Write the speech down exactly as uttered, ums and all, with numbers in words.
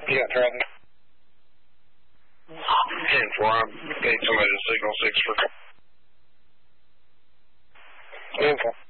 Yeah, traffic. ten four, I need somebody to signal six for... ten four.